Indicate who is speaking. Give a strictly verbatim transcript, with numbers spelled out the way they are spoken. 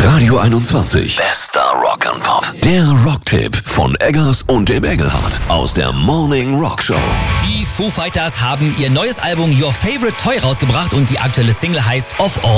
Speaker 1: Radio einundzwanzig. Bester Rock and Pop. Der Rocktipp von Eggers und dem Engelhardt aus der Morning Rock Show.
Speaker 2: Die Foo Fighters haben ihr neues Album Your Favorite Toy rausgebracht und die aktuelle Single heißt Of All